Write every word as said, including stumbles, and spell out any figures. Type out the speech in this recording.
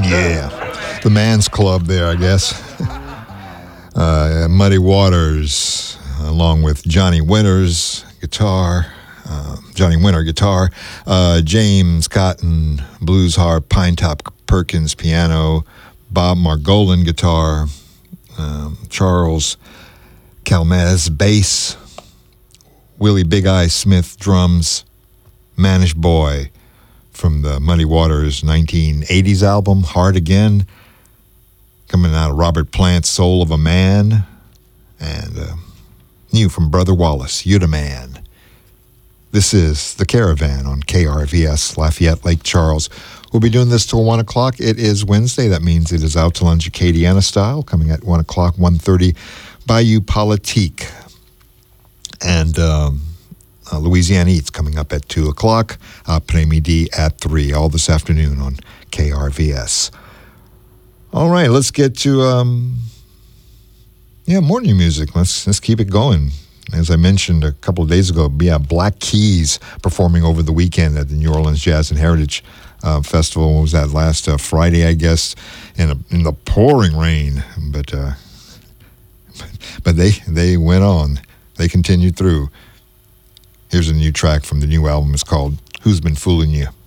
Yeah, the Man's Club there, I guess. uh, Muddy Waters, along with Johnny Winters, guitar. Uh, Johnny Winter, guitar. Uh, James Cotton, blues harp. Pinetop Perkins, piano. Bob Margolin, guitar. Um, Charles Calmez, bass. Willie Big Eye Smith, drums. Manish Boy from the Muddy Waters nineteen eighties album, Hard Again, coming out of Robert Plant's Soul of a Man, and uh, new from Brother Wallace, Yuta Man. This is The Caravan on K R V S, Lafayette, Lake Charles. We'll be doing this till one o'clock. It is Wednesday. That means it is Out to Lunch Acadiana style, coming at one o'clock, one thirty, Bayou Politique. And um, uh, Louisiana Eats coming up at two o'clock, après-midi at three, all this afternoon on K R V S. All right, let's get to, um, yeah, morning music. Let's, let's keep it going. As I mentioned a couple of days ago, yeah, Black Keys performing over the weekend at the New Orleans Jazz and Heritage uh, Festival. What was that, last uh, Friday, I guess, in, a, in the pouring rain. But uh, but they they went on. They continued through. Here's a new track from the new album. It's called Who's Been Fooling You?